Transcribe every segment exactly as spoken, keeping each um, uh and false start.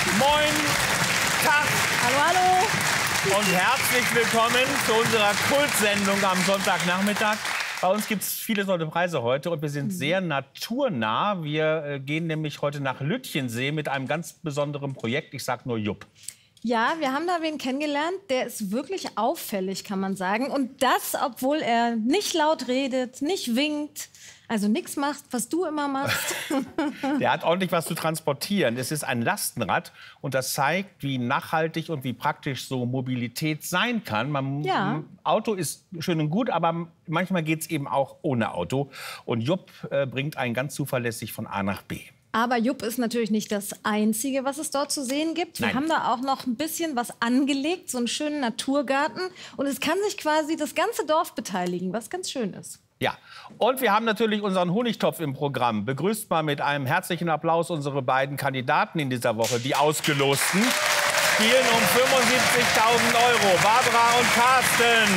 Moin, Tag. Hallo, hallo. Und herzlich willkommen zu unserer Kultsendung am Sonntagnachmittag. Bei uns gibt es viele tolle Preise heute und wir sind sehr naturnah. Wir äh, gehen nämlich heute nach Lütjensee mit einem ganz besonderen Projekt. Ich sag nur Jupp. Ja, wir haben da wen kennengelernt, der ist wirklich auffällig, kann man sagen. Und das, obwohl er nicht laut redet, nicht winkt, also nichts macht, was du immer machst. Der hat ordentlich was zu transportieren. Es ist ein Lastenrad und das zeigt, wie nachhaltig und wie praktisch so Mobilität sein kann. Man, Ja. Auto ist schön und gut, aber manchmal geht es eben auch ohne Auto. Und Jupp äh, bringt einen ganz zuverlässig von A nach B. Aber Jupp ist natürlich nicht das Einzige, was es dort zu sehen gibt. Wir Nein. haben da auch noch ein bisschen was angelegt, so einen schönen Naturgarten. Und es kann sich quasi das ganze Dorf beteiligen, was ganz schön ist. Ja, und wir haben natürlich unseren Honigtopf im Programm. Begrüßt mal mit einem herzlichen Applaus unsere beiden Kandidaten in dieser Woche, die Ausgelosten. Spielen um fünfundsiebzigtausend Euro. Barbara und Carsten.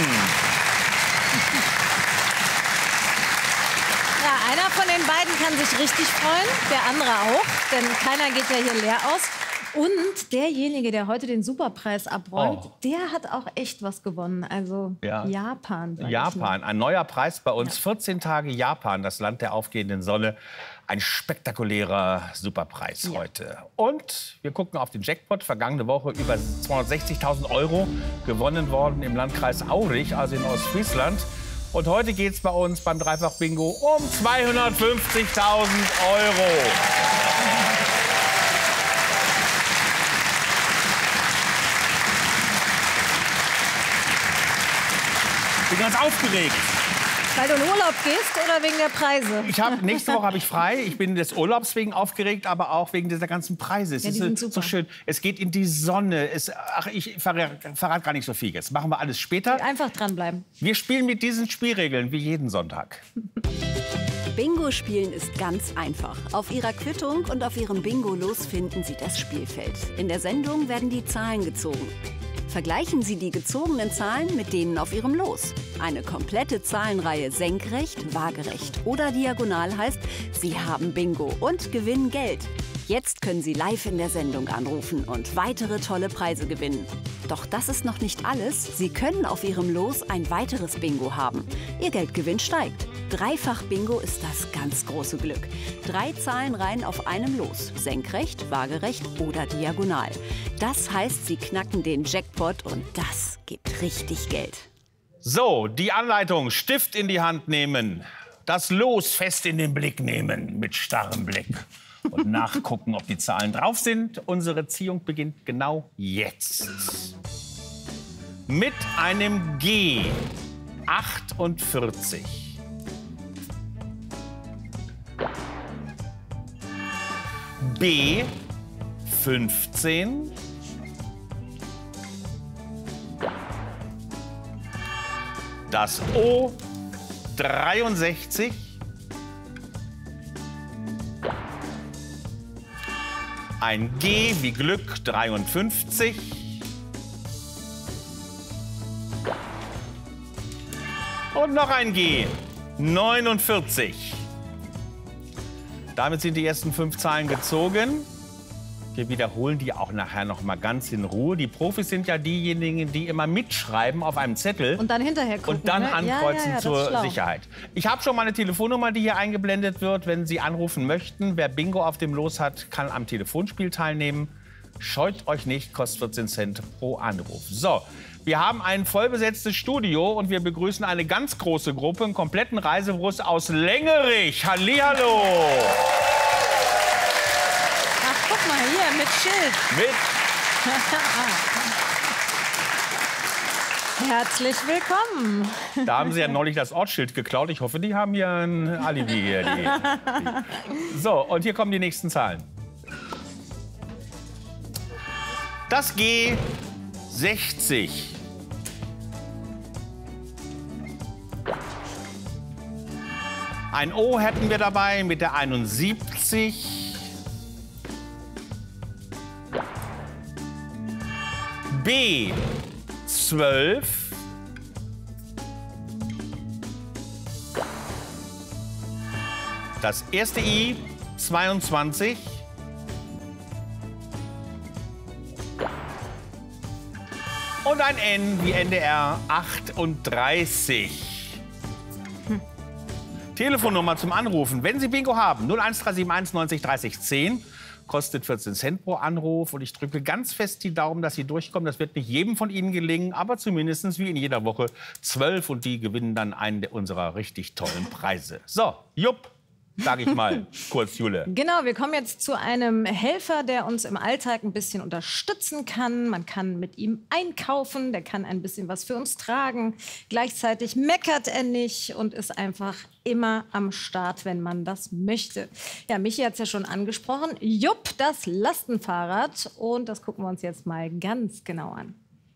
Ja, einer von den beiden kann sich richtig freuen, der andere auch, denn keiner geht ja hier leer aus. Und derjenige, der heute den Superpreis abräumt, Oh. der hat auch echt was gewonnen. Also Ja. Japan. sag ich Japan, mal. ein neuer Preis bei uns. vierzehn Tage Japan, das Land der aufgehenden Sonne. Ein spektakulärer Superpreis Ja. heute. Und wir gucken auf den Jackpot. Vergangene Woche über zweihundertsechzigtausend Euro gewonnen worden im Landkreis Aurich, also in Ostfriesland. Und heute geht es bei uns beim Dreifach-Bingo um zweihundertfünfzigtausend Euro. Ich bin ganz aufgeregt. Weil du in Urlaub gehst oder wegen der Preise? Ich hab, nächste Woche habe ich frei. Ich bin des Urlaubs wegen aufgeregt, aber auch wegen dieser ganzen Preise. Es Ja, die ist sind so, super. so schön. Es geht in die Sonne. Es, ach, ich verrate verrat gar nicht so viel jetzt. Machen wir alles später. Einfach dranbleiben. Wir spielen mit diesen Spielregeln wie jeden Sonntag. Bingo spielen ist ganz einfach. Auf Ihrer Quittung und auf Ihrem Bingo-Los finden Sie das Spielfeld. In der Sendung werden die Zahlen gezogen. Vergleichen Sie die gezogenen Zahlen mit denen auf Ihrem Los. Eine komplette Zahlenreihe senkrecht, waagerecht oder diagonal heißt, Sie haben Bingo und gewinnen Geld. Jetzt können Sie live in der Sendung anrufen und weitere tolle Preise gewinnen. Doch das ist noch nicht alles. Sie können auf Ihrem Los ein weiteres Bingo haben. Ihr Geldgewinn steigt. Dreifach-Bingo ist das ganz große Glück. Drei Zahlenreihen auf einem Los. Senkrecht, waagerecht oder diagonal. Das heißt, Sie knacken den Jackpot und das gibt richtig Geld. So, die Anleitung. Stift in die Hand nehmen. Das Los fest in den Blick nehmen. Mit starrem Blick. Und nachgucken, ob die Zahlen drauf sind. Unsere Ziehung beginnt genau jetzt. Mit einem G. achtundvierzig. B. fünfzehn. Das O. dreiundsechzig. Ein G wie Glück, dreiundfünfzig. Und noch ein G, neunundvierzig. Damit sind die ersten fünf Zahlen gezogen. Wir wiederholen die auch nachher noch mal ganz in Ruhe. Die Profis sind ja diejenigen, die immer mitschreiben auf einem Zettel. Und dann hinterher gucken. Und dann ne? ankreuzen ja, ja, ja, das ist zur schlau. Sicherheit. Ich habe schon mal eine Telefonnummer, die hier eingeblendet wird, wenn Sie anrufen möchten. Wer Bingo auf dem Los hat, kann am Telefonspiel teilnehmen. Scheut euch nicht, kostet vierzehn Cent pro Anruf. So, wir haben ein vollbesetztes Studio und wir begrüßen eine ganz große Gruppe, einen kompletten Reisebus aus Längerich. Hallihallo! Ach, guck mal hier, mit Schild. Mit Herzlich willkommen. Da haben Sie ja neulich das Ortsschild geklaut. Ich hoffe, die haben hier ein Alibi. Hier, die, die. So, und hier kommen die nächsten Zahlen. Das G, sechzig. Ein O hätten wir dabei mit der einundsiebzig. B, zwölf. Das erste I, zweiundzwanzig. Und ein N wie N D R achtunddreißig. Hm. Telefonnummer zum Anrufen. Wenn Sie Bingo haben, null eins drei sieben eins neunzig dreißig zehn. Kostet vierzehn Cent pro Anruf. Und ich drücke ganz fest die Daumen, dass Sie durchkommen. Das wird nicht jedem von Ihnen gelingen, aber zumindest wie in jeder Woche zwölf. Und die gewinnen dann einen unserer richtig tollen Preise. So, Jupp. Sag ich mal, kurz, Jule. Genau, wir kommen jetzt zu einem Helfer, der uns im Alltag ein bisschen unterstützen kann. Man kann mit ihm einkaufen, der kann ein bisschen was für uns tragen. Gleichzeitig meckert er nicht und ist einfach immer am Start, wenn man das möchte. Ja, Michi hat es ja schon angesprochen. Jupp, das Lastenfahrrad. Und das gucken wir uns jetzt mal ganz genau an.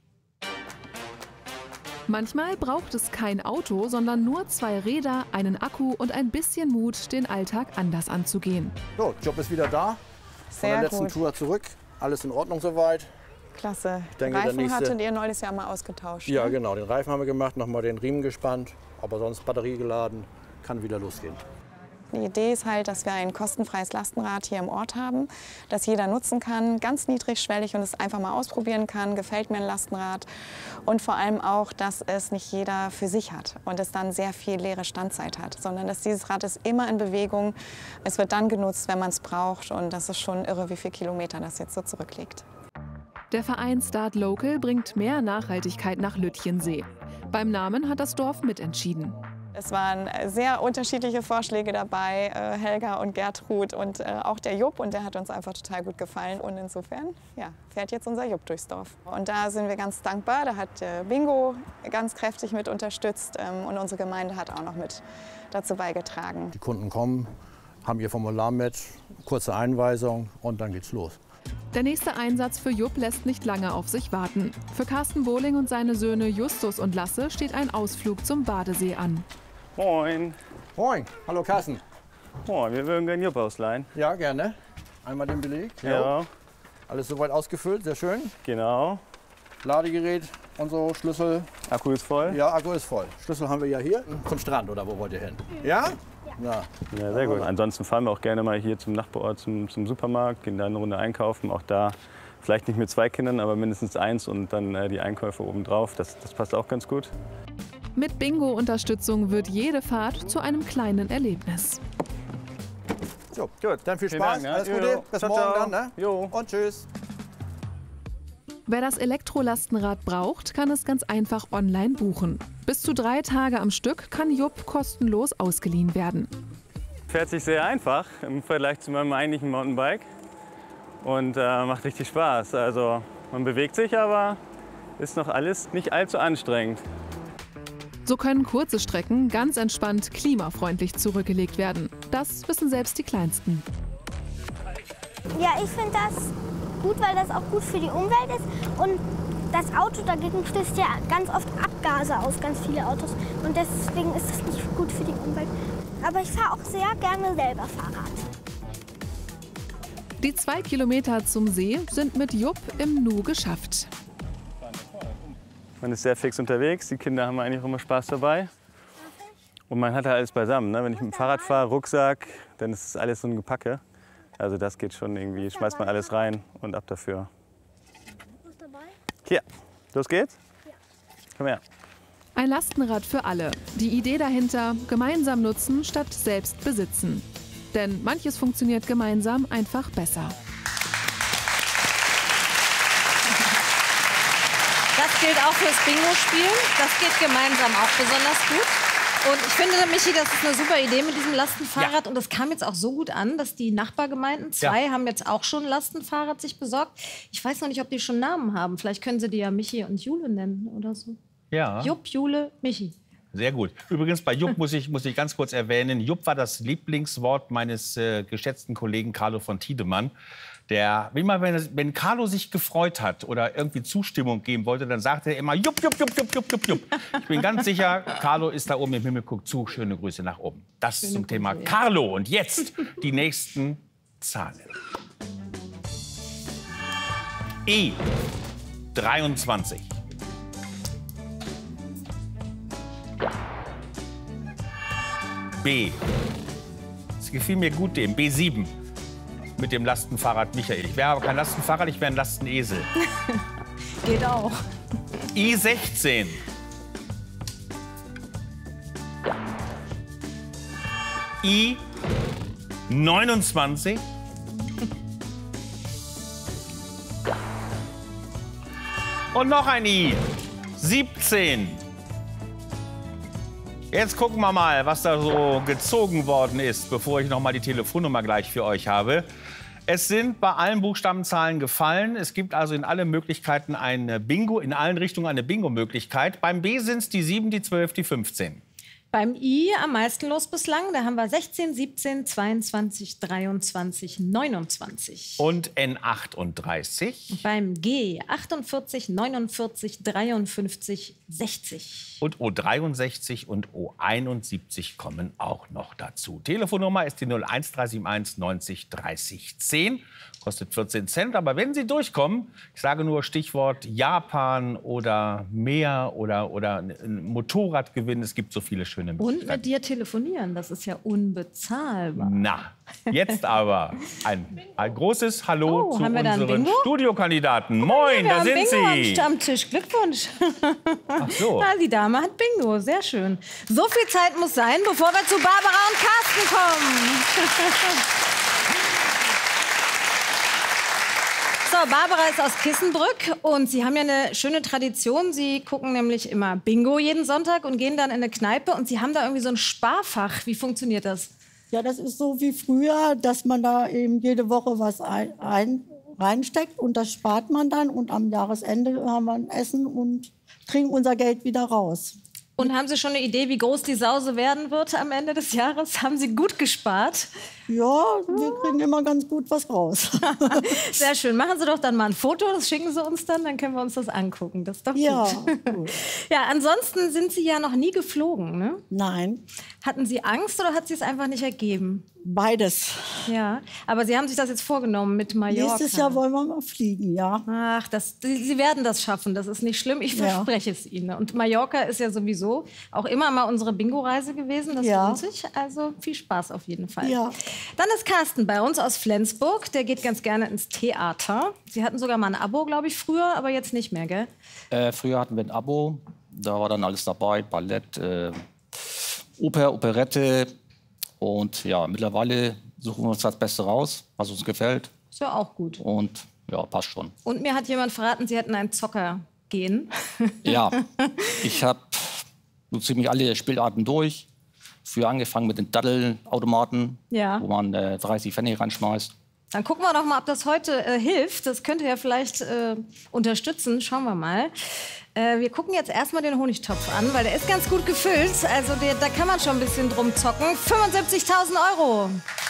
Manchmal braucht es kein Auto, sondern nur zwei Räder, einen Akku und ein bisschen Mut, den Alltag anders anzugehen. So, Job ist wieder da. Von der letzten gut. Tour zurück. Alles in Ordnung soweit. Klasse. Ich denke, der Reifen nächste- hattet ihr neulich Jahr mal ausgetauscht. Ja, ne? genau. Den Reifen haben wir gemacht, nochmal den Riemen gespannt. Aber sonst Batterie geladen, kann wieder losgehen. Die Idee ist halt, dass wir ein kostenfreies Lastenrad hier im Ort haben, das jeder nutzen kann, ganz niedrigschwellig und es einfach mal ausprobieren kann. Gefällt mir ein Lastenrad. Und vor allem auch, dass es nicht jeder für sich hat und es dann sehr viel leere Standzeit hat, sondern dass dieses Rad ist immer in Bewegung. Es wird dann genutzt, wenn man es braucht und das ist schon irre, wie viele Kilometer das jetzt so zurücklegt. Der Verein Start Local bringt mehr Nachhaltigkeit nach Lütjensee. Beim Namen hat das Dorf mitentschieden. Es waren sehr unterschiedliche Vorschläge dabei, äh, Helga und Gertrud und äh, auch der Jupp. Und der hat uns einfach total gut gefallen. Und insofern ja, fährt jetzt unser Jupp durchs Dorf. Und da sind wir ganz dankbar. Da hat äh, Bingo ganz kräftig mit unterstützt ähm, und unsere Gemeinde hat auch noch mit dazu beigetragen. Die Kunden kommen, haben ihr Formular mit, kurze Einweisung und dann geht's los. Der nächste Einsatz für Jupp lässt nicht lange auf sich warten. Für Carsten Bohling und seine Söhne Justus und Lasse steht ein Ausflug zum Badesee an. Moin. Moin, hallo Carsten. Moin, wir würden gerne Jupp ausleihen. Ja, gerne. Einmal den Beleg. Ja, Alles soweit ausgefüllt, sehr schön. genau. Ladegerät und so, Schlüssel. Akku ist voll. Ja, Akku ist voll. Schlüssel haben wir ja hier. Zum Strand oder wo wollt ihr hin? Ja? Ja. Ja, sehr gut. Ansonsten fahren wir auch gerne mal hier zum Nachbarort, zum, zum Supermarkt, gehen da eine Runde einkaufen. Auch da vielleicht nicht mit zwei Kindern, aber mindestens eins und dann äh, die Einkäufe obendrauf. Das, das passt auch ganz gut. Mit Bingo-Unterstützung wird jede Fahrt zu einem kleinen Erlebnis. So, Gut, dann viel vielen Spaß. Dank, ne? Alles Jo, Gute. jo. Bis Ciao, morgen ciao. dann. Ne? Jo. Und tschüss. Wer das Elektrolastenrad braucht, kann es ganz einfach online buchen. Bis zu drei Tage am Stück kann Jupp kostenlos ausgeliehen werden. Fährt sich sehr einfach im Vergleich zu meinem eigentlichen Mountainbike und äh, macht richtig Spaß. Also man bewegt sich, aber ist noch alles nicht allzu anstrengend. So können kurze Strecken ganz entspannt klimafreundlich zurückgelegt werden. Das wissen selbst die Kleinsten. Ja, ich finde das gut, weil das auch gut für die Umwelt ist. Und das Auto dagegen stößt ja ganz oft Abgase aus, ganz viele Autos. Und deswegen ist das nicht gut für die Umwelt. Aber ich fahre auch sehr gerne selber Fahrrad. Die zwei Kilometer zum See sind mit Jupp im Nu geschafft. Man ist sehr fix unterwegs, die Kinder haben eigentlich auch immer Spaß dabei. Und man hat halt alles beisammen. Ne? Wenn ich mit dem Fahrrad fahre, Rucksack, dann ist es alles so ein Gepacke. Also das geht schon irgendwie, schmeißt man alles rein und ab dafür. Hier, los geht's? Komm her. Ein Lastenrad für alle. Die Idee dahinter, gemeinsam nutzen statt selbst besitzen. Denn manches funktioniert gemeinsam einfach besser. Das gilt auch fürs Bingo-Spielen. Das geht gemeinsam auch besonders gut. Und ich finde, Michi, das ist eine super Idee mit diesem Lastenfahrrad. Ja. Und das kam jetzt auch so gut an, dass die Nachbargemeinden, zwei, Ja. haben jetzt auch schon ein Lastenfahrrad sich besorgt. Ich weiß noch nicht, ob die schon Namen haben. Vielleicht können sie die ja Michi und Jule nennen oder so. Ja. Jupp, Jule, Michi. Sehr gut. Übrigens, bei Jupp muss ich, muss ich ganz kurz erwähnen, Jupp war das Lieblingswort meines äh, geschätzten Kollegen Carlo von Tiedemann. Der, immer wenn, wenn Carlo sich gefreut hat oder irgendwie Zustimmung geben wollte, dann sagte er immer Jupp, Jupp, Jupp, Jupp, Jupp, Jupp, Jupp. Ich bin ganz sicher, Carlo ist da oben im Himmel, guckt zu. Schöne Grüße nach oben. Das Schöne zum Grüße, Thema ja. Carlo. Und jetzt die nächsten Zahlen. E dreiundzwanzig. B. Es gefiel mir gut dem. B sieben. Mit dem Lastenfahrrad Michael. Ich wäre aber kein Lastenfahrrad, ich wäre ein Lastenesel. Geht auch. I sechzehn. I neunundzwanzig. Und noch ein I. siebzehn. Jetzt gucken wir mal, was da so gezogen worden ist, bevor ich noch mal die Telefonnummer gleich für euch habe. Es sind bei allen Buchstabenzahlen gefallen. Es gibt also in allen Möglichkeiten eine Bingo, in allen Richtungen eine Bingo-Möglichkeit. Beim B sind es die sieben, die zwölf, die fünfzehn. Beim I am meisten los bislang. Da haben wir sechzehn, siebzehn, zweiundzwanzig, dreiundzwanzig, neunundzwanzig. Und N achtunddreißig. Beim G achtundvierzig, neunundvierzig, dreiundfünfzig, sechzig. Und O dreiundsechzig und O einundsiebzig kommen auch noch dazu. Telefonnummer ist die null eins drei sieben eins neunzig dreißig zehn. Kostet vierzehn Cent. Aber wenn Sie durchkommen, ich sage nur Stichwort Japan oder Meer oder, oder ein Motorradgewinn. Es gibt so viele schöne Möglichkeiten. Und mit dir telefonieren, das ist ja unbezahlbar. Na, jetzt aber ein, ein großes Hallo Oh, zu haben wir da ein unseren Bingo? Studiokandidaten. Moin, Wir da haben sind Bingo am Sie. Stammtisch. Glückwunsch. Ach so. Na, die Dame hat Bingo. Sehr schön. So viel Zeit muss sein, bevor wir zu Barbara und Carsten kommen. So, Barbara ist aus Kissenbrück und Sie haben ja eine schöne Tradition. Sie gucken nämlich immer Bingo jeden Sonntag und gehen dann in eine Kneipe und Sie haben da irgendwie so ein Sparfach. Wie funktioniert das? Ja, das ist so wie früher, dass man da eben jede Woche was ein, ein, reinsteckt und das spart man dann und am Jahresende haben wir ein Essen und kriegen unser Geld wieder raus. Und haben Sie schon eine Idee, wie groß die Sause werden wird am Ende des Jahres? Haben Sie gut gespart? Ja, wir kriegen immer ganz gut was raus. Sehr schön. Machen Sie doch dann mal ein Foto, das schicken Sie uns dann, dann können wir uns das angucken. Das ist doch Ja, gut. gut. Ja, ansonsten sind Sie ja noch nie geflogen, ne? Nein, Hatten Sie Angst oder hat Sie es einfach nicht ergeben? beides. Ja, aber Sie haben sich das jetzt vorgenommen mit Mallorca. Nächstes Jahr wollen wir mal fliegen, ja. Ach, das, Sie, Sie werden das schaffen, das ist nicht schlimm, ich Ja. verspreche es Ihnen. Und Mallorca ist ja sowieso auch immer mal unsere Bingo-Reise gewesen, das Ja. lohnt sich. Also viel Spaß auf jeden Fall. Ja. Dann ist Carsten bei uns aus Flensburg, der geht ganz gerne ins Theater. Sie hatten sogar mal ein Abo, glaube ich, früher, aber jetzt nicht mehr, gell? Äh, früher hatten wir ein Abo, da war dann alles dabei, Ballett, äh, Oper, Operette. Und ja, mittlerweile suchen wir uns das Beste raus, was uns gefällt. Ist ja auch gut. Und ja, passt schon. Und mir hat jemand verraten, Sie hätten einen Zocker gehen. Ja, ich habe so ziemlich alle Spielarten durch. Früher angefangen mit den Daddelautomaten, Ja. wo man äh, dreißig Pfennig reinschmeißt. Dann gucken wir doch mal, ob das heute äh, hilft. Das könnte ja vielleicht äh, unterstützen. Schauen wir mal. Äh, wir gucken jetzt erstmal den Honigtopf an, weil der ist ganz gut gefüllt. Also der, da kann man schon ein bisschen drum zocken. fünfundsiebzigtausend Euro.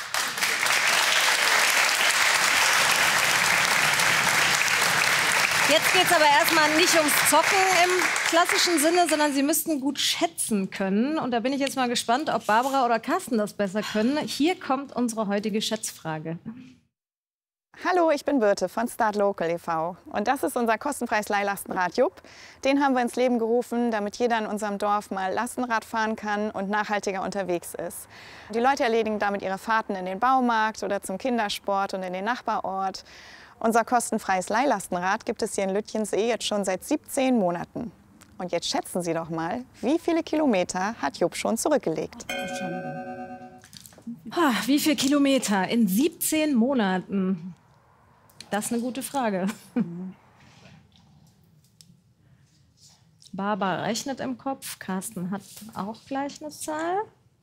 Jetzt geht es aber erstmal nicht ums Zocken im klassischen Sinne, sondern Sie müssten gut schätzen können. Und da bin ich jetzt mal gespannt, ob Barbara oder Carsten das besser können. Hier kommt unsere heutige Schätzfrage. Hallo, ich bin Birte von Start Local e V und das ist unser kostenfreies Leihlastenrad Jupp. Den haben wir ins Leben gerufen, damit jeder in unserem Dorf mal Lastenrad fahren kann und nachhaltiger unterwegs ist. Die Leute erledigen damit ihre Fahrten in den Baumarkt oder zum Kindersport und in den Nachbarort. Unser kostenfreies Leihlastenrad gibt es hier in Lütjensee jetzt schon seit siebzehn Monaten. Und jetzt schätzen Sie doch mal, wie viele Kilometer hat Jupp schon zurückgelegt? Ah, wie viele Kilometer in siebzehn Monaten? Das ist eine gute Frage. Barbara rechnet im Kopf. Carsten hat auch gleich eine Zahl.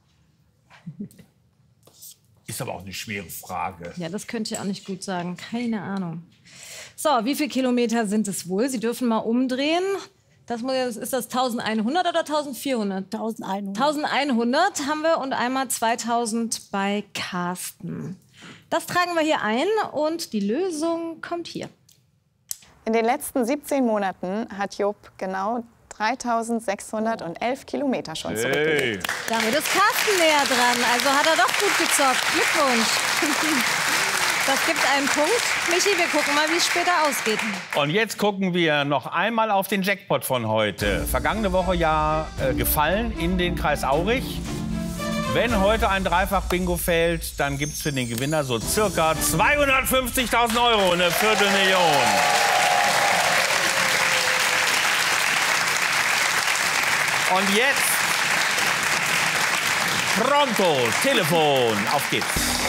Ist aber auch eine schwere Frage. Ja, das könnt ihr auch nicht gut sagen. Keine Ahnung. So, wie viele Kilometer sind es wohl? Sie dürfen mal umdrehen. Das muss, ist das eintausendeinhundert oder eintausendvierhundert? eintausendeinhundert. eintausendeinhundert haben wir und einmal zweitausend bei Carsten. Das tragen wir hier ein und die Lösung kommt hier. In den letzten siebzehn Monaten hat Jupp genau dreitausendsechshundertelf Kilometer schon zurückgelegt. Hey. Damit ist Carsten näher dran. Also hat er doch gut gezockt. Glückwunsch. Das gibt einen Punkt. Michi, wir gucken mal, wie es später ausgeht. Und jetzt gucken wir noch einmal auf den Jackpot von heute. Vergangene Woche ja äh, gefallen in den Kreis Aurich. Wenn heute ein Dreifach-Bingo fällt, dann gibt es für den Gewinner so circa zweihundertfünfzigtausend Euro, eine Viertelmillion. Und jetzt pronto, Telefon, auf geht's.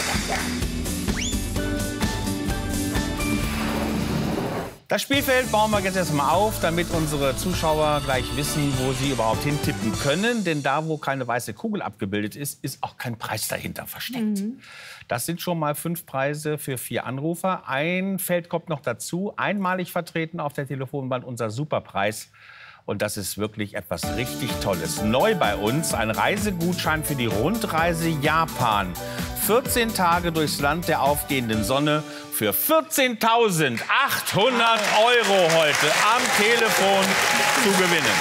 Das Spielfeld bauen wir jetzt erstmal auf, damit unsere Zuschauer gleich wissen, wo sie überhaupt hintippen können. Denn da, wo keine weiße Kugel abgebildet ist, ist auch kein Preis dahinter versteckt. Mhm. Das sind schon mal fünf Preise für vier Anrufer. Ein Feld kommt noch dazu. Einmalig vertreten auf der Telefonband unser Superpreis. Und das ist wirklich etwas richtig Tolles. Neu bei uns ein Reisegutschein für die Rundreise Japan. vierzehn Tage durchs Land der aufgehenden Sonne für vierzehntausendachthundert Euro heute am Telefon zu gewinnen.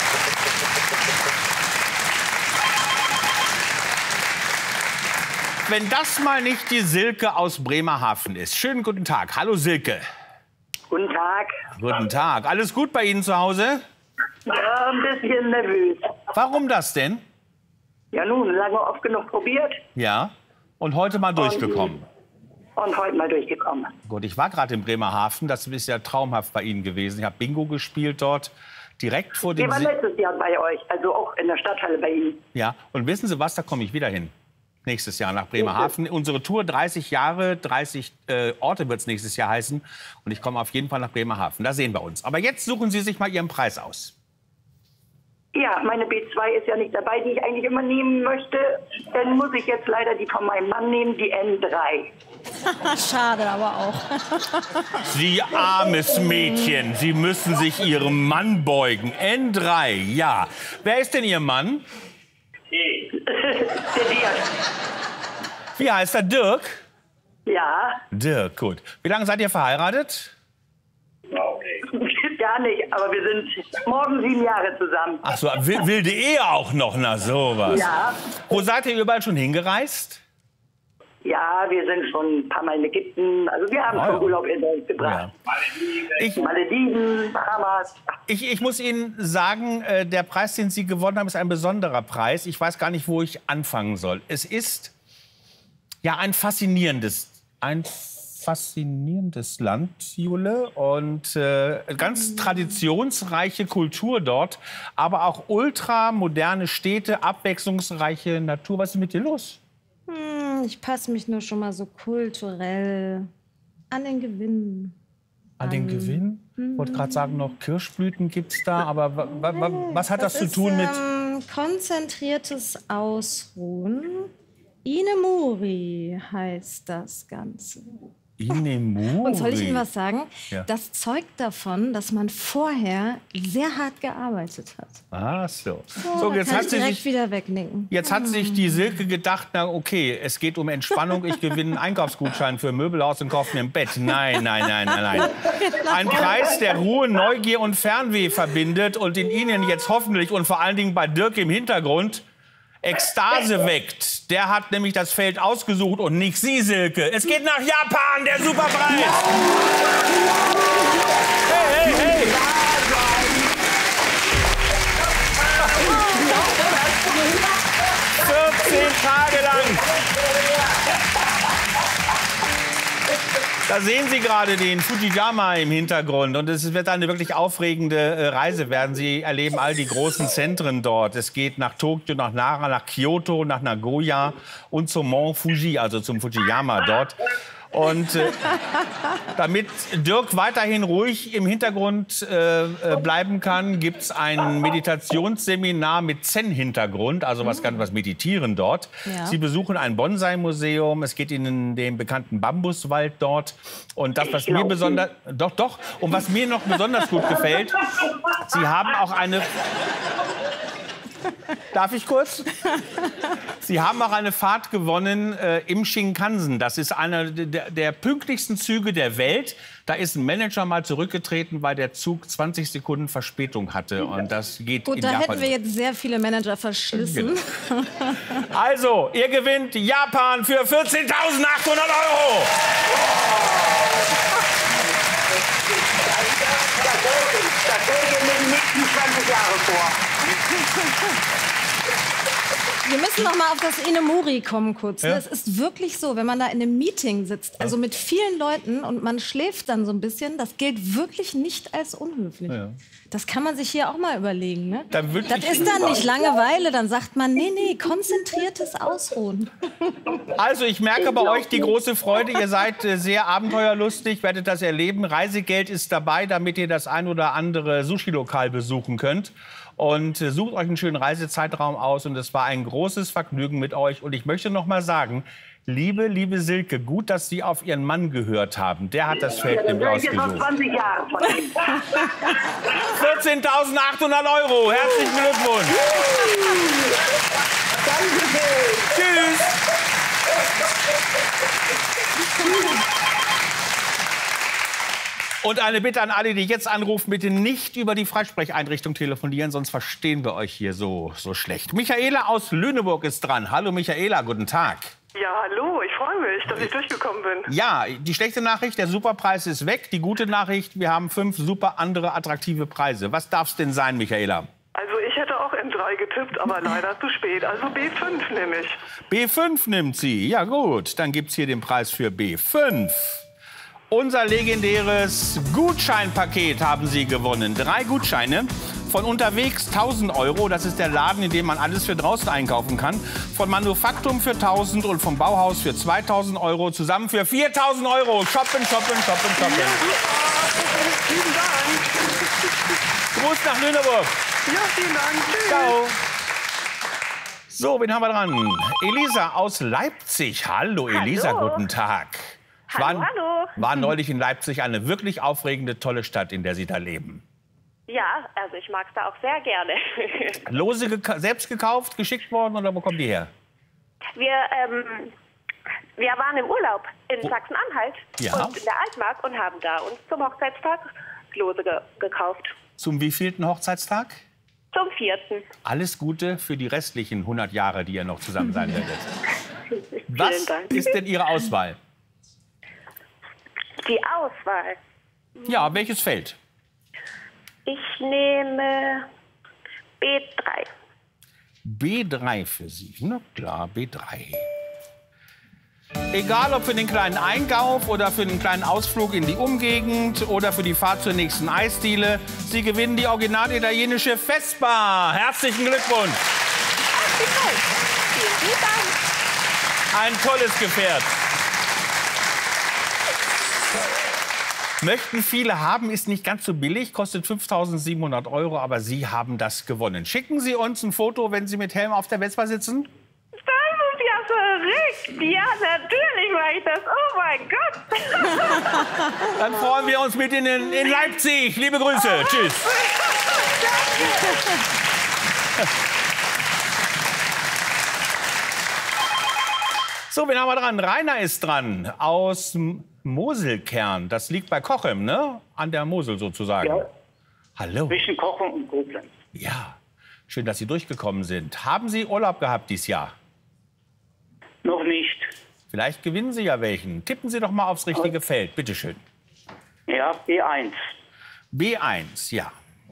Wenn das mal nicht die Silke aus Bremerhaven ist. Schönen guten Tag. Hallo Silke. Guten Tag. Guten Tag. Alles gut bei Ihnen zu Hause? Ja, ein bisschen nervös. Warum das denn? Ja nun, lange oft genug probiert. Ja. Und heute mal durchgekommen. Und, und heute mal durchgekommen. Gut, ich war gerade in Bremerhaven. Das ist ja traumhaft bei Ihnen gewesen. Ich habe Bingo gespielt dort. Direkt vor dem... Ich war letztes Jahr bei euch, also auch in der Stadthalle bei Ihnen. Ja, und wissen Sie was, da komme ich wieder hin. Nächstes Jahr nach Bremerhaven. Unsere Tour dreißig Jahre, dreißig äh, Orte wird es nächstes Jahr heißen. Und ich komme auf jeden Fall nach Bremerhaven. Da sehen wir uns. Aber jetzt suchen Sie sich mal Ihren Preis aus. Ja, meine B zwei ist ja nicht dabei, die ich eigentlich immer nehmen möchte. Dann muss ich jetzt leider die von meinem Mann nehmen, die N drei. Schade aber auch. Sie armes Mädchen, Sie müssen sich Ihrem Mann beugen. N drei, ja. Wer ist denn Ihr Mann? Der Dirk. Wie heißt er? Dirk? Ja. Dirk, gut. Wie lange seid ihr verheiratet? Gar nicht, aber wir sind morgen sieben Jahre zusammen. Ach so, wilde Ehe auch noch, na sowas. Ja. Wo seid ihr überall schon hingereist? Ja, wir sind schon ein paar Mal in Ägypten. Also wir haben oh, schon Urlaub in uns gebracht. Ja. Ich, Malediven, Bahamas. Ich, ich muss Ihnen sagen, äh, der Preis, den Sie gewonnen haben, ist ein besonderer Preis. Ich weiß gar nicht, wo ich anfangen soll. Es ist ja ein faszinierendes, ein faszinierendes Land, Jule. Und äh, ganz traditionsreiche Kultur dort. Aber auch ultramoderne Städte, abwechslungsreiche Natur. Was ist mit dir los? Hm, ich passe mich nur schon mal so kulturell an den Gewinn. An den Gewinn? Ich wollte gerade sagen, noch Kirschblüten gibt es da. Aber wa, wa, wa, was hat das, das zu tun mit... Ähm, konzentriertes Ausruhen. Inemuri heißt das Ganze. Inemuri. Und soll ich Ihnen was sagen? Ja. Das zeugt davon, dass man vorher sehr hart gearbeitet hat. Ah, so. So, so da jetzt kann hat ich sie direkt sich, wieder wegnicken. Jetzt hat sich die Silke gedacht, na okay, es geht um Entspannung, ich gewinne einen Einkaufsgutschein für Möbelhaus und kaufe mir ein Bett. Nein, nein, nein, nein, nein. Ein Preis, der Ruhe, Neugier und Fernweh verbindet und in Ihnen jetzt hoffentlich und vor allen Dingen bei Dirk im Hintergrund Ekstase weckt. Der hat nämlich das Feld ausgesucht und nicht Sie, Silke. Es geht nach Japan, der Superpreis. Hey, hey, hey. vierzehn Tage lang. Da sehen Sie gerade den Fujiyama im Hintergrund. Und es wird eine wirklich aufregende Reise werden. Sie erleben all die großen Zentren dort. Es geht nach Tokio, nach Nara, nach Kyoto, nach Nagoya und zum Mont Fuji, also zum Fujiyama dort. Und äh, damit Dirk weiterhin ruhig im Hintergrund äh, bleiben kann, gibt es ein Meditationsseminar mit Zen-Hintergrund, also was ganz was Meditieren dort. Ja. Sie besuchen ein Bonsai-Museum, es geht in den bekannten Bambuswald dort. Und das, was mir besonders, doch, doch, und was mir noch besonders gut gefällt, Sie haben auch eine... Darf ich kurz? Sie haben auch eine Fahrt gewonnen äh, im Shinkansen. Das ist einer der, der pünktlichsten Züge der Welt. Da ist ein Manager mal zurückgetreten, weil der Zug zwanzig Sekunden Verspätung hatte. Und das geht Gut, in da Japan. Hätten wir jetzt sehr viele Manager verschlissen. Genau. Also, ihr gewinnt Japan für vierzehntausendachthundert Euro. Das stelle ich mir die nächsten zwanzig Jahre vor. Wir müssen noch mal auf das Inemuri kommen kurz. Ja. Es ist wirklich so, wenn man da in einem Meeting sitzt, also mit vielen Leuten und man schläft dann so ein bisschen, das gilt wirklich nicht als unhöflich. Ja. Das kann man sich hier auch mal überlegen. Ne? Dann wünsch Das ich ist Ihnen dann was. nicht Langeweile, dann sagt man, nee, nee, konzentriertes Ausruhen. Also ich merke bei euch die große Freude. Ihr seid äh, sehr abenteuerlustig, werdet das erleben. Reisegeld ist dabei, damit ihr das ein oder andere Sushi-Lokal besuchen könnt. Und äh, sucht euch einen schönen Reisezeitraum aus. Und es war ein großes Vergnügen mit euch. Und ich möchte noch mal sagen, liebe, liebe Silke, gut, dass Sie auf Ihren Mann gehört haben. Der hat das Feld nämlich ausgesucht. zwanzig Jahre von ihm. vierzehntausendachthundert Euro. Herzlichen Glückwunsch. Tschüss. Und eine Bitte an alle, die jetzt anrufen, bitte nicht über die Freisprecheinrichtung telefonieren, sonst verstehen wir euch hier so, so schlecht. Michaela aus Lüneburg ist dran. Hallo Michaela, guten Tag. Ja, hallo, ich freue mich, dass ich durchgekommen bin. Ja, die schlechte Nachricht, der Superpreis ist weg. Die gute Nachricht, wir haben fünf super andere attraktive Preise. Was darf es denn sein, Michaela? Also ich hätte auch M drei getippt, aber leider zu spät. Also B fünf nehme ich. B fünf nimmt sie. Ja gut, dann gibt es hier den Preis für B fünf. Unser legendäres Gutscheinpaket haben Sie gewonnen. Drei Gutscheine. Von unterwegs tausend Euro, das ist der Laden, in dem man alles für draußen einkaufen kann. Von Manufaktum für tausend und vom Bauhaus für zweitausend Euro. Zusammen für viertausend Euro. Shoppen, shoppen, shoppen, shoppen. Vielen Dank. Gruß nach Lüneburg. Ja, vielen Dank. Tschüss. Ciao. So, wen haben wir dran? Elisa aus Leipzig. Hallo Elisa, Hallo. guten Tag. Hallo, war, hallo. war neulich in Leipzig eine wirklich aufregende, tolle Stadt, in der Sie da leben. Ja, also ich mag es da auch sehr gerne. Lose geka selbst gekauft, geschickt worden oder wo kommen die her? Wir, ähm, wir waren im Urlaub in Sachsen-Anhalt Ja. und in der Altmark und haben da uns zum Hochzeitstag Lose ge gekauft. Zum wievielten Hochzeitstag? Zum vierten. Alles Gute für die restlichen hundert Jahre, die ihr noch zusammen sein werdet. Vielen Was Dank. ist denn Ihre Auswahl? Die Auswahl. Ja, welches Feld? Ich nehme B drei. B drei für Sie. Na klar, B drei. Egal ob für den kleinen Einkauf oder für den kleinen Ausflug in die Umgegend oder für die Fahrt zur nächsten Eisdiele, Sie gewinnen die original italienische Vespa. Herzlichen Glückwunsch. Vielen Dank. Ein tolles Gefährt. Möchten viele haben, ist nicht ganz so billig, kostet fünftausendsiebenhundert Euro, aber Sie haben das gewonnen. Schicken Sie uns ein Foto, wenn Sie mit Helm auf der Vespa sitzen? Das ist ja verrückt. Ja, natürlich mache ich das. Oh mein Gott. Dann freuen wir uns mit Ihnen in Leipzig. Liebe Grüße. Tschüss. So, wen haben wir dran? Rainer ist dran aus M- Moselkern. Das liegt bei Cochem, ne? An der Mosel sozusagen. Ja. Hallo. Zwischen Cochem und Koblenz. Ja, schön, dass Sie durchgekommen sind. Haben Sie Urlaub gehabt dieses Jahr? Noch nicht. Vielleicht gewinnen Sie ja welchen. Tippen Sie doch mal aufs richtige Feld. Bitte schön. Ja, B eins. B eins, ja.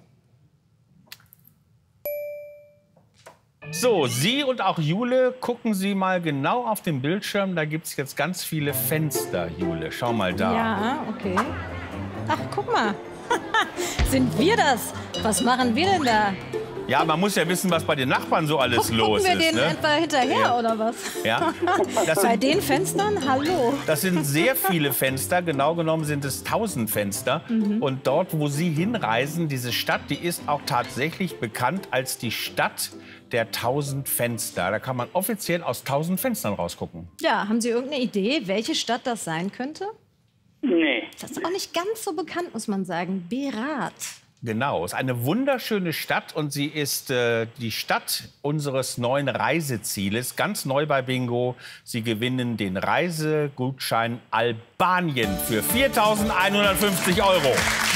So, Sie und auch Jule, gucken Sie mal genau auf den Bildschirm. Da gibt es jetzt ganz viele Fenster, Jule. Schau mal da. Ja, okay. Ach, guck mal. Sind wir das? Was machen wir denn da? Ja, man muss ja wissen, was bei den Nachbarn so alles Gucken los wir ist. denen Ne? etwa hinterher Ja. oder was? Ja. Das Bei sind, den Fenstern? Hallo. das sind sehr viele Fenster. Genau genommen sind es tausend Fenster. Mhm. Und dort, wo Sie hinreisen, diese Stadt, die ist auch tatsächlich bekannt als die Stadt der tausend Fenster. Da kann man offiziell aus tausend Fenstern rausgucken. Ja, haben Sie irgendeine Idee, welche Stadt das sein könnte? Nee. Das ist auch nicht ganz so bekannt, muss man sagen. Berat. Genau, es ist eine wunderschöne Stadt und sie ist äh, die Stadt unseres neuen Reisezieles. Ganz neu bei Bingo. Sie gewinnen den Reisegutschein Albanien für viertausendeinhundertfünfzig Euro.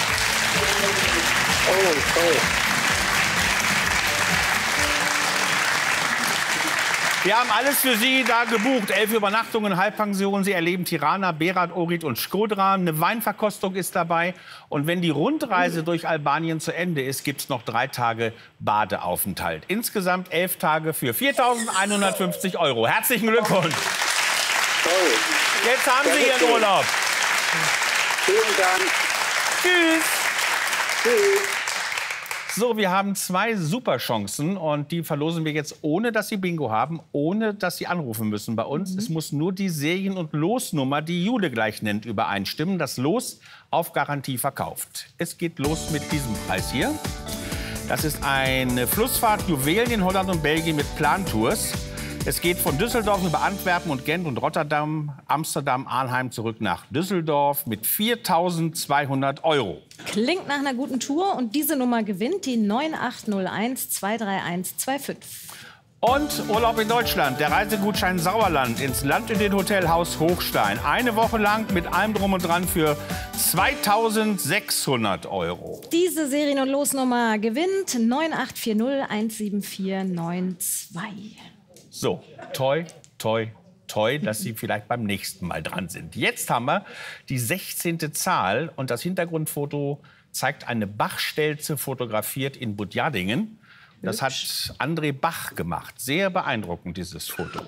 Oh, toll. Wir haben alles für Sie da gebucht. Elf Übernachtungen, Halbpensionen. Sie erleben Tirana, Berat, Ohrid und Shkodra. Eine Weinverkostung ist dabei. Und wenn die Rundreise durch Albanien zu Ende ist, gibt es noch drei Tage Badeaufenthalt. Insgesamt elf Tage für viertausendeinhundertfünfzig Euro. Herzlichen Glückwunsch. Toll. Jetzt haben Sie Ihren Urlaub. Vielen Dank. Tschüss. Tschüss. So, wir haben zwei Superchancen und die verlosen wir jetzt, ohne dass Sie Bingo haben, ohne dass Sie anrufen müssen bei uns. Mhm. Es muss nur die Serien- und Losnummer, die Jule gleich nennt, übereinstimmen. Das Los auf Garantie verkauft. Es geht los mit diesem Preis hier. Das ist eine Flussfahrt Juwelen in Holland und Belgien mit Plantours. Es geht von Düsseldorf über Antwerpen und Gent und Rotterdam, Amsterdam, Arnhem zurück nach Düsseldorf mit viertausendzweihundert Euro. Klingt nach einer guten Tour und diese Nummer gewinnt die neun acht null eins zwei drei eins zwei fünf. Und Urlaub in Deutschland, der Reisegutschein Sauerland ins Land in den Hotelhaus Hochstein. Eine Woche lang mit allem drum und dran für zweitausendsechshundert Euro. Diese Serien- und Losnummer gewinnt neun acht vier null eins sieben vier neun zwei. So, toi, toi, toi, dass Sie vielleicht beim nächsten Mal dran sind. Jetzt haben wir die sechzehnte Zahl und das Hintergrundfoto zeigt eine Bachstelze fotografiert in Budjadingen. Das hat André Bach gemacht. Sehr beeindruckend, dieses Foto.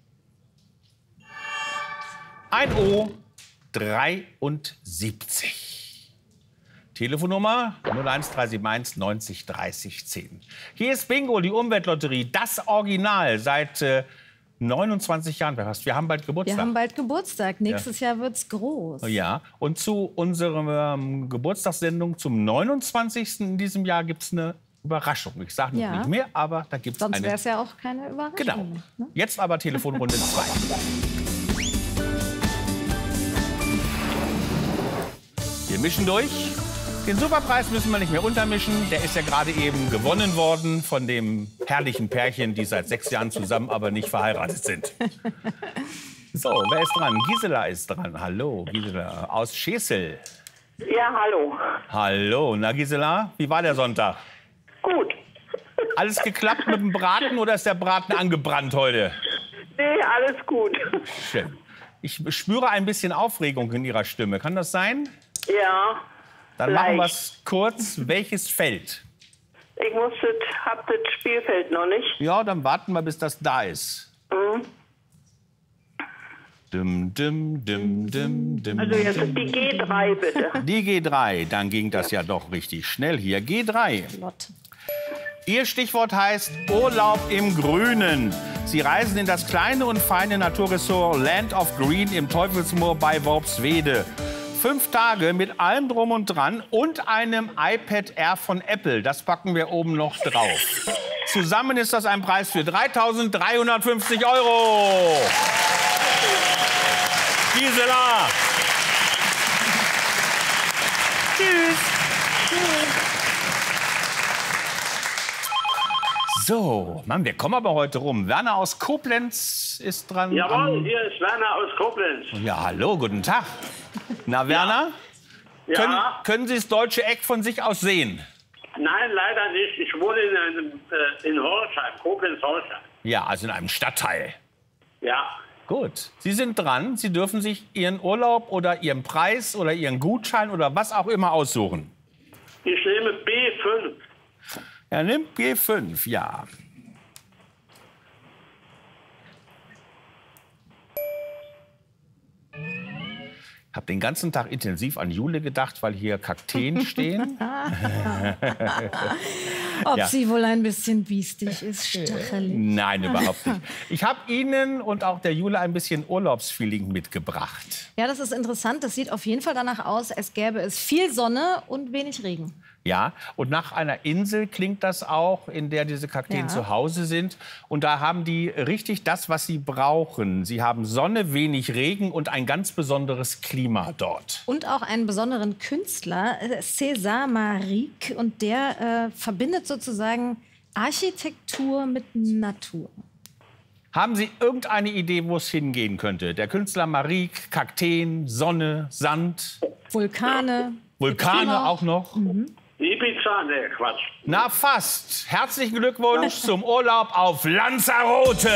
Ein O dreiundsiebzig. Telefonnummer null eins drei sieben eins neunzig dreißig zehn. Hier ist Bingo, die Umweltlotterie, das Original seit äh, neunundzwanzig Jahren. Wir haben bald Geburtstag. Wir haben bald Geburtstag. Nächstes ja. Jahr wird's groß. Ja, und zu unserer ähm, Geburtstagssendung zum neunundzwanzigsten in diesem Jahr gibt es eine Überraschung. Ich sage noch Ja. nicht mehr, aber da gibt es eine. Sonst wäre es ja auch keine Überraschung. Genau. Ne? Jetzt aber Telefonrunde zwei. Wir mischen durch. Den Superpreis müssen wir nicht mehr untermischen. Der ist ja gerade eben gewonnen worden von dem herrlichen Pärchen, die seit sechs Jahren zusammen, aber nicht verheiratet sind. So, wer ist dran? Gisela ist dran. Hallo, Gisela aus Schesel. Ja, hallo. Hallo, na Gisela, wie war der Sonntag? Gut. Alles geklappt mit dem Braten oder ist der Braten angebrannt heute? Nee, alles gut. Schön. Ich spüre ein bisschen Aufregung in Ihrer Stimme. Kann das sein? Ja. Dann leicht. machen wir es kurz. Welches Feld? Ich muss das, hab das Spielfeld noch nicht. Ja, dann warten wir, bis das da ist. Mhm. Dum, dum, dum, dum, dum, Also jetzt dum. die G drei bitte. Die G drei, dann ging das ja doch richtig schnell hier. G drei. Ihr Stichwort heißt Urlaub im Grünen. Sie reisen in das kleine und feine Naturressort Land of Green im Teufelsmoor bei Worpswede. Fünf Tage mit allem drum und dran und einem iPad Air von Apple. Das packen wir oben noch drauf. Zusammen ist das ein Preis für dreitausenddreihundertfünfzig Euro. Gisela. Tschüss. So, Mann, wir kommen aber heute rum. Werner aus Koblenz ist dran. Jawohl, hier ist Werner aus Koblenz. Ja, hallo, guten Tag. Na, Werner? Ja. Können, können Sie das deutsche Eck von sich aus sehen? Nein, leider nicht. Ich wohne in, einem, äh, in Horscheim, Koblenz-Horscheim. Ja, also in einem Stadtteil. Ja. Gut, Sie sind dran. Sie dürfen sich Ihren Urlaub oder Ihren Preis oder Ihren Gutschein oder was auch immer aussuchen. Ich nehme B fünf. Er nimmt G fünf, ja. Ich habe den ganzen Tag intensiv an Jule gedacht, weil hier Kakteen stehen. Ob Ja. sie wohl ein bisschen biestig ist, stachelig. Nein, überhaupt nicht. Ich habe Ihnen und auch der Jule ein bisschen Urlaubsfeeling mitgebracht. Ja, das ist interessant. Das sieht auf jeden Fall danach aus, als gäbe es viel Sonne und wenig Regen. Ja, und nach einer Insel klingt das auch, in der diese Kakteen Ja. zu Hause sind. Und da haben die richtig das, was sie brauchen. Sie haben Sonne, wenig Regen und ein ganz besonderes Klima dort. Und auch einen besonderen Künstler, äh, César Maric. Und der äh, verbindet sozusagen Architektur mit Natur. Haben Sie irgendeine Idee, wo es hingehen könnte? Der Künstler Maric, Kakteen, Sonne, Sand, Vulkane. Vulkane Klima. auch noch. Mhm. Ibiza. Nizza? Nee, Quatsch. Na, fast. Herzlichen Glückwunsch zum Urlaub auf Lanzarote.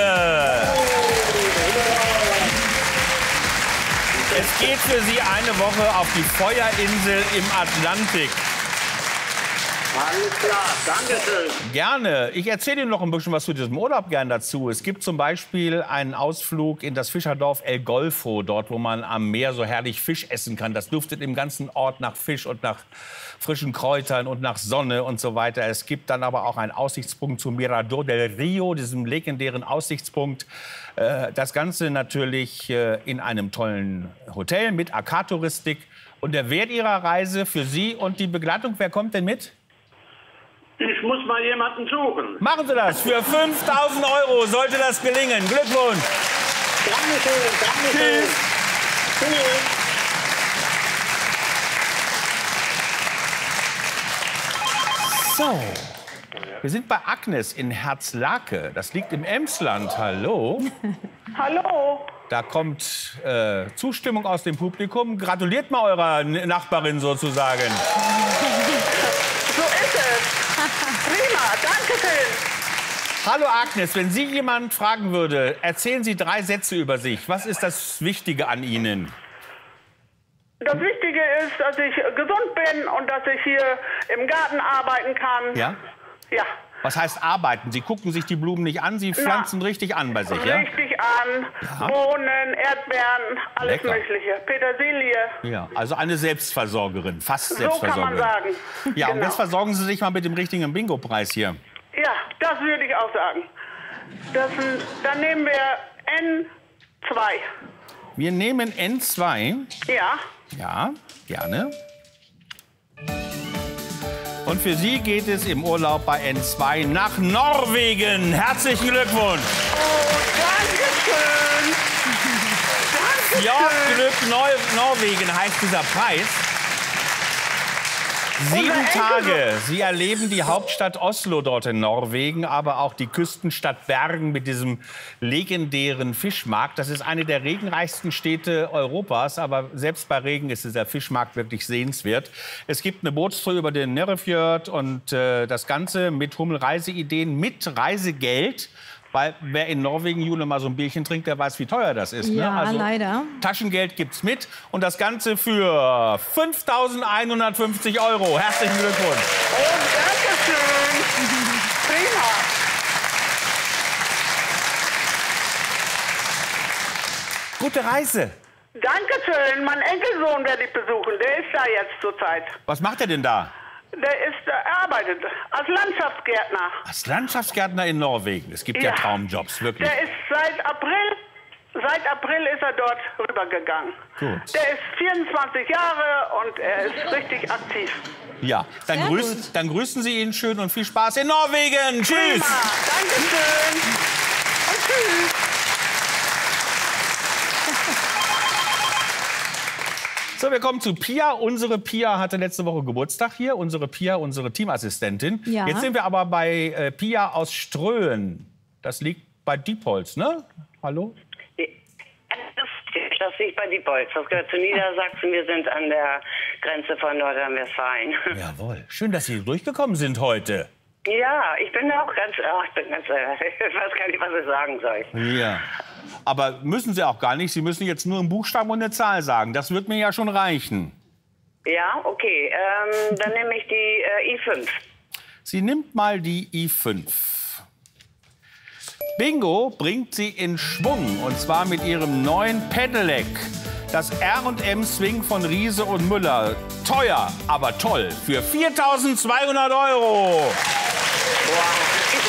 Es geht für Sie eine Woche auf die Feuerinsel im Atlantik. Alles klar, danke schön. Gerne. Ich erzähle Ihnen noch ein bisschen was zu diesem Urlaub gern dazu. Es gibt zum Beispiel einen Ausflug in das Fischerdorf El Golfo, dort, wo man am Meer so herrlich Fisch essen kann. Das duftet im ganzen Ort nach Fisch und nach frischen Kräutern und nach Sonne und so weiter. Es gibt dann aber auch einen Aussichtspunkt zu Mirador del Rio, diesem legendären Aussichtspunkt. Das Ganze natürlich in einem tollen Hotel mit Akkad-Touristik. Und der Wert Ihrer Reise für Sie und die Begleitung, wer kommt denn mit? Ich muss mal jemanden suchen. Machen Sie das. Für fünftausend Euro sollte das gelingen. Glückwunsch. Dankeschön, dankeschön. Tschüss. So, wir sind bei Agnes in Herzlake. Das liegt im Emsland. Hallo. Hallo. Da kommt äh, Zustimmung aus dem Publikum. Gratuliert mal eurer Nachbarin sozusagen. So ist es. Prima, danke schön. Hallo Agnes, wenn Sie jemand fragen würde, erzählen Sie drei Sätze über sich. Was ist das Wichtige an Ihnen? Das Wichtige ist, dass ich gesund bin und dass ich hier im Garten arbeiten kann. Ja? Ja. Was heißt arbeiten? Sie gucken sich die Blumen nicht an, Sie pflanzen Na, richtig an bei sich, ja? Richtig an. Ja. Bohnen, Erdbeeren, alles Lecker. Mögliche. Petersilie. Ja, also eine Selbstversorgerin, fast So Selbstversorgerin. kann man sagen. Ja, genau. Und jetzt versorgen Sie sich mal mit dem richtigen Bingo-Preis hier. Ja, das würde ich auch sagen. Das, dann nehmen wir N zwei. Wir nehmen N zwei. Ja. Ja, gerne. Und für Sie geht es im Urlaub bei N zwei nach Norwegen. Herzlichen Glückwunsch. Oh, danke schön. Danke Fjordglück Nor Norwegen heißt dieser Preis. Sieben Tage. Sie erleben die Hauptstadt Oslo dort in Norwegen, aber auch die Küstenstadt Bergen mit diesem legendären Fischmarkt. Das ist eine der regenreichsten Städte Europas, aber selbst bei Regen ist dieser Fischmarkt wirklich sehenswert. Es gibt eine Bootstour über den Nærøyfjord und äh, das Ganze mit Hummel-Reiseideen, mit Reisegeld. Weil wer in Norwegen, Jule, mal so ein Bierchen trinkt, der weiß, wie teuer das ist. Ja, ne? Also, leider. Taschengeld gibt's mit und das Ganze für fünftausendeinhundertfünfzig Euro. Herzlichen Glückwunsch. Oh, danke schön. Prima. Gute Reise. Danke schön. Mein Enkelsohn werde ich besuchen. Der ist da jetzt zurzeit. Was macht er denn da? Der ist, er arbeitet als Landschaftsgärtner. Als Landschaftsgärtner in Norwegen. Es gibt ja, ja Traumjobs, wirklich. Der ist seit April, seit April ist er dort rübergegangen. Gut. Der ist vierundzwanzig Jahre und er ist richtig aktiv. Ja, dann, grüßen, dann grüßen Sie ihn schön und viel Spaß in Norwegen. Tschüss. Prima. Dankeschön. Und tschüss. So, wir kommen zu Pia. Unsere Pia hatte letzte Woche Geburtstag hier. Unsere Pia, unsere Teamassistentin. Ja. Jetzt sind wir aber bei äh, Pia aus Ströhen. Das liegt bei Diepholz, ne? Hallo? Das liegt bei Diepholz. Das gehört zu Niedersachsen. Wir sind an der Grenze von Nordrhein-Westfalen. Jawohl. Schön, dass Sie durchgekommen sind heute. Ja, ich bin auch ganz, oh, ich bin ganz, ich weiß gar nicht, was ich sagen soll. Ja. Aber müssen Sie auch gar nicht. Sie müssen jetzt nur einen Buchstaben und eine Zahl sagen. Das wird mir ja schon reichen. Ja, okay. Ähm, dann nehme ich die äh, I fünf. Sie nimmt mal die I fünf. Bingo bringt sie in Schwung. Und zwar mit ihrem neuen Pedelec. Das R und M Swing von Riese und Müller. Teuer, aber toll. Für viertausendzweihundert Euro. Wow.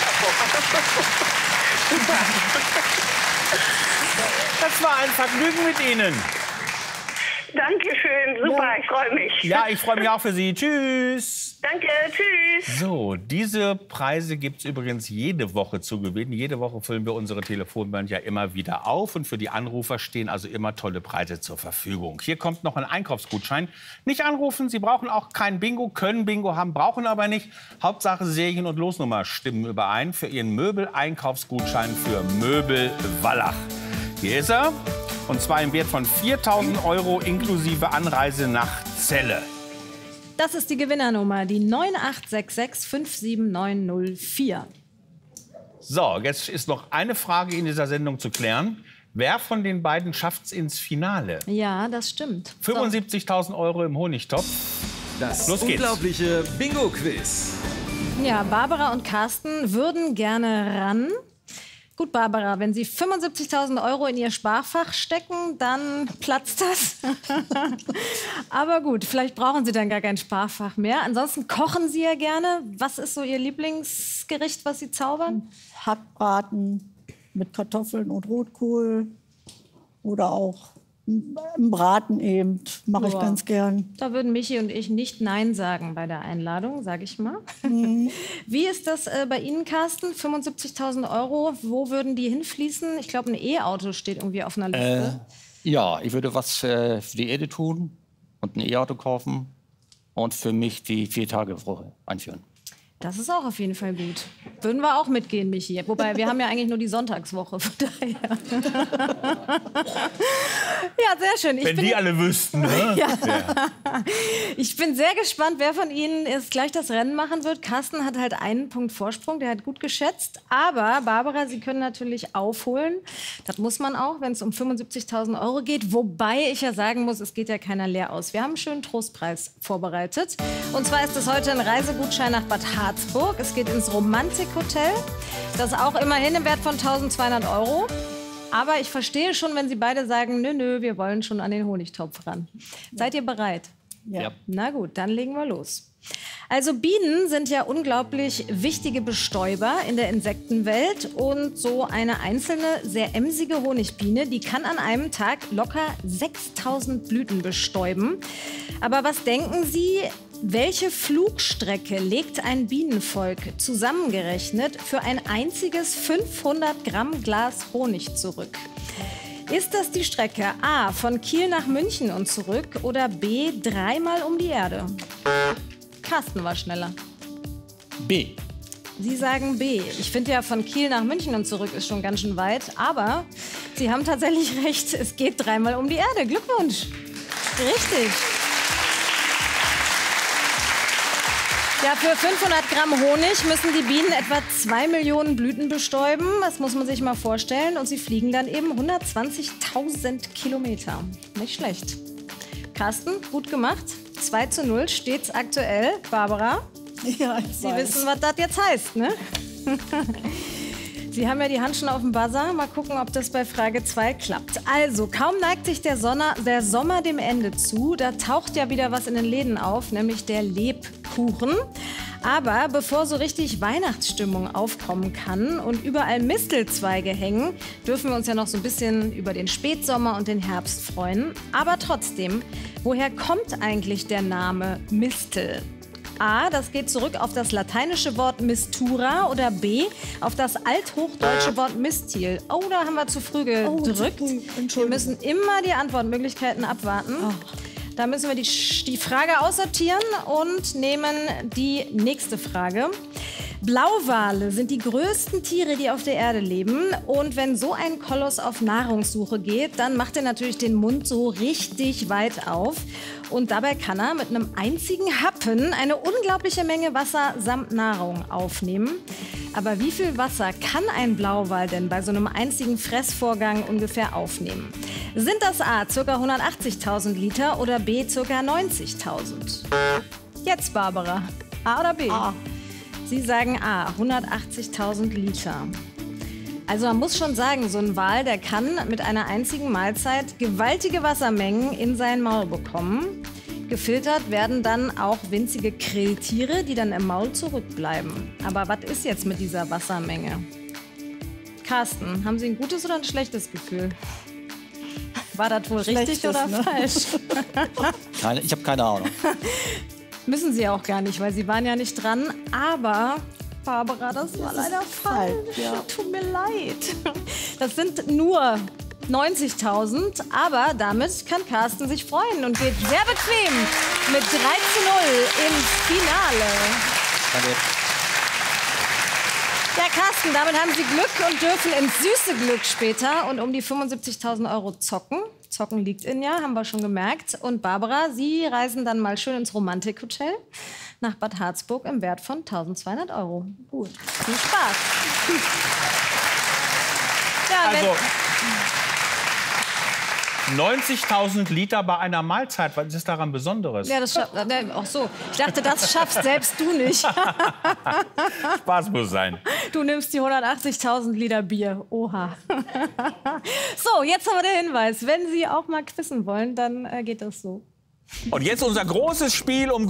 Das war ein Vergnügen mit Ihnen. Dankeschön, super, ja. Ich freue mich. Ja, ich freue mich auch für Sie. Tschüss. Danke, tschüss. So, diese Preise gibt es übrigens jede Woche zu gewinnen. Jede Woche füllen wir unsere Telefonband ja immer wieder auf. Und für die Anrufer stehen also immer tolle Preise zur Verfügung. Hier kommt noch ein Einkaufsgutschein. Nicht anrufen, Sie brauchen auch kein Bingo, können Bingo haben, brauchen aber nicht. Hauptsache Serien und Losnummer stimmen überein für Ihren Möbel-Einkaufsgutschein für Möbel Wallach. Hier ist er. Und zwar im Wert von viertausend Euro inklusive Anreise nach Celle. Das ist die Gewinnernummer, die neun acht sechs sechs fünf sieben neun null vier. So, jetzt ist noch eine Frage in dieser Sendung zu klären. Wer von den beiden schafft es ins Finale? Ja, das stimmt. fünfundsiebzigtausend Euro im Honigtopf. Das Los geht's. unglaubliche Bingo-Quiz. Ja, Barbara und Carsten würden gerne ran. Gut, Barbara, wenn Sie fünfundsiebzigtausend Euro in Ihr Sparfach stecken, dann platzt das. Aber gut, vielleicht brauchen Sie dann gar kein Sparfach mehr. Ansonsten kochen Sie ja gerne. Was ist so Ihr Lieblingsgericht, was Sie zaubern? Hackbraten mit Kartoffeln und Rotkohl oder auch im Braten eben, mache ich Ja. ganz gern. Da würden Michi und ich nicht Nein sagen bei der Einladung, sage ich mal. Mhm. Wie ist das äh, bei Ihnen, Carsten? fünfundsiebzigtausend Euro, wo würden die hinfließen? Ich glaube, ein E-Auto steht irgendwie auf einer Liste. Äh, ja, ich würde was äh, für die Erde tun und ein E-Auto kaufen und für mich die Vier-Tage-Woche einführen. Das ist auch auf jeden Fall gut. Würden wir auch mitgehen, Michi. Wobei, wir haben ja eigentlich nur die Sonntagswoche. Von daher. Ja, sehr schön. Ich Wenn bin die alle wüssten, ne? Ja. Ja. Ich bin sehr gespannt, wer von Ihnen jetzt gleich das Rennen machen wird. Carsten hat halt einen Punkt Vorsprung, der hat gut geschätzt. Aber, Barbara, Sie können natürlich aufholen. Das muss man auch, wenn es um fünfundsiebzigtausend Euro geht. Wobei ich ja sagen muss, es geht ja keiner leer aus. Wir haben einen schönen Trostpreis vorbereitet. Und zwar ist es heute ein Reisegutschein nach Bad Harzburg. Es geht ins Romantik-Hotel. Das ist auch immerhin im Wert von eintausendzweihundert Euro. Aber ich verstehe schon, wenn Sie beide sagen, nö, nö, wir wollen schon an den Honigtopf ran. Seid ihr bereit? Ja. Na gut, dann legen wir los. Also Bienen sind ja unglaublich wichtige Bestäuber in der Insektenwelt. Und so eine einzelne, sehr emsige Honigbiene, die kann an einem Tag locker sechstausend Blüten bestäuben. Aber was denken Sie, welche Flugstrecke legt ein Bienenvolk zusammengerechnet für ein einziges fünfhundert Gramm Glas Honig zurück? Ist das die Strecke A, von Kiel nach München und zurück oder B, dreimal um die Erde? Carsten war schneller. B. Sie sagen B. Ich finde ja, von Kiel nach München und zurück ist schon ganz schön weit. Aber Sie haben tatsächlich recht, es geht dreimal um die Erde. Glückwunsch. Richtig. Ja, für fünfhundert Gramm Honig müssen die Bienen etwa zwei Millionen Blüten bestäuben. Das muss man sich mal vorstellen. Und sie fliegen dann eben hundertzwanzigtausend Kilometer. Nicht schlecht. Carsten, gut gemacht. zwei zu null steht's aktuell. Barbara? Ja, ich Sie weiß. wissen, was das jetzt heißt, ne? Sie haben ja die Hand schon auf dem Buzzer. Mal gucken, ob das bei Frage zwei klappt. Also, kaum neigt sich der, Sonne, der Sommer dem Ende zu, da taucht ja wieder was in den Läden auf, nämlich der Lebkuchen. Aber bevor so richtig Weihnachtsstimmung aufkommen kann und überall Mistelzweige hängen, dürfen wir uns ja noch so ein bisschen über den Spätsommer und den Herbst freuen. Aber trotzdem, woher kommt eigentlich der Name Mistel? A, das geht zurück auf das lateinische Wort mistura oder B, auf das althochdeutsche Wort mistil. Oh, da haben wir zu früh gedrückt. Wir müssen immer die Antwortmöglichkeiten abwarten. Da müssen wir die, die Frage aussortieren und nehmen die nächste Frage. Blauwale sind die größten Tiere, die auf der Erde leben. Und wenn so ein Koloss auf Nahrungssuche geht, dann macht er natürlich den Mund so richtig weit auf. Und dabei kann er mit einem einzigen Happen eine unglaubliche Menge Wasser samt Nahrung aufnehmen. Aber wie viel Wasser kann ein Blauwal denn bei so einem einzigen Fressvorgang ungefähr aufnehmen? Sind das A, ca. hundertachtzigtausend Liter oder B, ca. neunzigtausend? Jetzt, Barbara. A oder B? A. Sie sagen A, hundertachtzigtausend Liter. Also man muss schon sagen, so ein Wal, der kann mit einer einzigen Mahlzeit gewaltige Wassermengen in sein Maul bekommen. Gefiltert werden dann auch winzige Krilltiere, die dann im Maul zurückbleiben. Aber was ist jetzt mit dieser Wassermenge? Carsten, haben Sie ein gutes oder ein schlechtes Gefühl? War das wohl richtig oder ne? falsch? Keine, ich habe keine Ahnung. Müssen Sie auch gar nicht, weil Sie waren ja nicht dran. Aber, Barbara, das war leider falsch. ja. Tut mir leid. Das sind nur neunzigtausend. Aber damit kann Carsten sich freuen und geht sehr bequem mit drei zu null ins Finale. Danke. Ja, Carsten, damit haben Sie Glück und dürfen ins süße Glück später und um die fünfundsiebzigtausend Euro zocken. Zocken liegt Ihnen ja, haben wir schon gemerkt. Und Barbara, Sie reisen dann mal schön ins Romantikhotel nach Bad Harzburg im Wert von tausendzweihundert Euro. Gut, viel Spaß. Ja, Also neunzigtausend Liter bei einer Mahlzeit, was ist daran Besonderes? Ja, das schaff, äh, ach so. Ich dachte, das schaffst selbst du nicht. Spaß muss sein. Du nimmst die hundertachtzigtausend Liter Bier. Oha. So, jetzt aber der Hinweis. Wenn Sie auch mal quizzen wollen, dann äh, geht das so. Und jetzt unser großes Spiel um